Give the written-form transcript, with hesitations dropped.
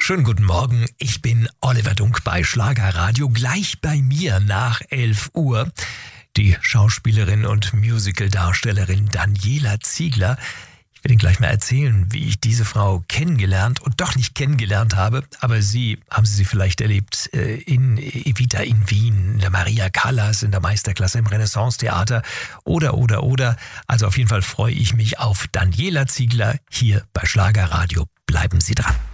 Schönen guten Morgen, ich bin Oliver Dunk bei Schlagerradio. Gleich bei mir nach 11 Uhr die Schauspielerin und Musicaldarstellerin Daniela Ziegler. Ich werde Ihnen gleich mal erzählen, wie ich diese Frau kennengelernt und doch nicht kennengelernt habe. Aber haben Sie vielleicht erlebt in Evita in Wien, in der Maria Callas, in der Meisterklasse im Renaissance-Theater oder. Also auf jeden Fall freue ich mich auf Daniela Ziegler hier bei Schlagerradio. Bleiben Sie dran.